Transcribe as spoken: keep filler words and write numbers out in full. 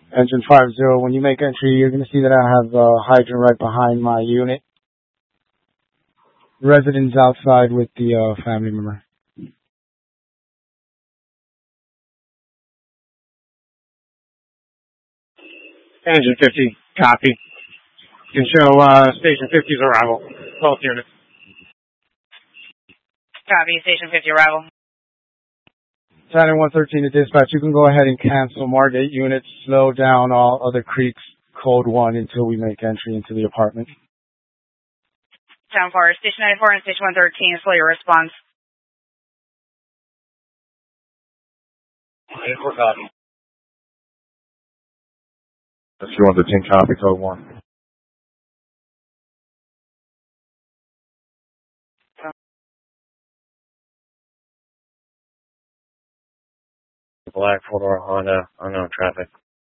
Engine five zero, when you make entry, you're going to see that I have a hydrant right behind my unit. Residents outside with the uh, family member. Engine fifty, copy. You can show uh, Station fifty's arrival. Both units. Copy, Station fifty arrival. Saturn one thirteen to dispatch, you can go ahead and cancel Margate units, slow down all other creeks, code one until we make entry into the apartment. Town four, Station ninety-four and Station one thirteen, slow your response. ninety-four copy. Station one thirteen copy, code one. Black four-door Honda, unknown traffic.